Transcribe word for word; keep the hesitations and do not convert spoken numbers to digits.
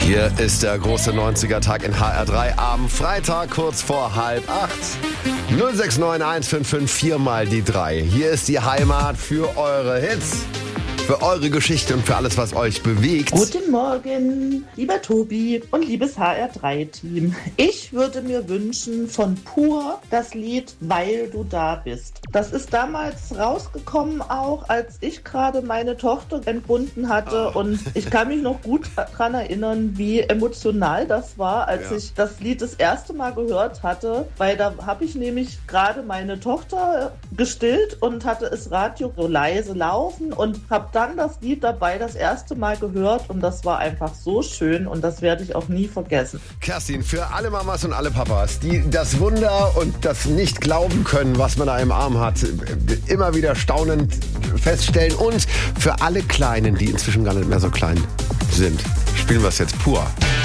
Hier ist der große neunziger-Tag in H R drei am Freitag, kurz vor halb acht. null sechs neun eins fünf fünf vier mal die drei. Hier ist die Heimat für eure Hits, für eure Geschichte und für alles, was euch bewegt. Guten Morgen, lieber Tobi und liebes H R drei Team. Ich würde mir wünschen von Pur das Lied Weil du da bist. Das ist damals rausgekommen auch, als ich gerade meine Tochter entbunden hatte. Oh. Und ich kann mich noch gut daran erinnern, wie emotional das war, als ja. ich das Lied das erste Mal gehört hatte. Weil da habe ich nämlich gerade meine Tochter gestillt und hatte das Radio so leise laufen und habe dann das Lied dabei das erste Mal gehört. Und das war einfach so schön und das werde ich auch nie vergessen. Kerstin, für alle Mamas und alle Papas, die das Wunder und das nicht glauben können, was man da im Arm hat, immer wieder staunend feststellen. Und für alle Kleinen, die inzwischen gar nicht mehr so klein sind, spielen wir es jetzt pur.